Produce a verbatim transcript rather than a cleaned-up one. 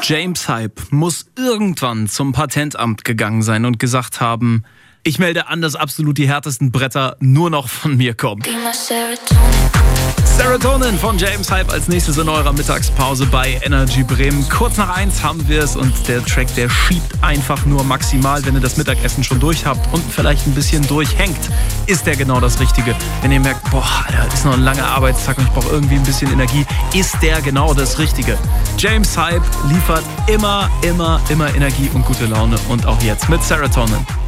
James Hype muss irgendwann zum Patentamt gegangen sein und gesagt haben, ich melde an, dass absolut die härtesten Bretter nur noch von mir kommen. Serotonin von James Hype als nächstes in eurer Mittagspause bei Energy Bremen. Kurz nach eins haben wir es und der Track, der schiebt einfach nur maximal. Wenn ihr das Mittagessen schon durch habt und vielleicht ein bisschen durchhängt, ist der genau das Richtige. Wenn ihr merkt, boah, Alter, ist noch ein langer Arbeitstag und ich brauche irgendwie ein bisschen Energie, ist der genau das Richtige. James Hype liefert immer, immer, immer Energie und gute Laune und auch jetzt mit Serotonin.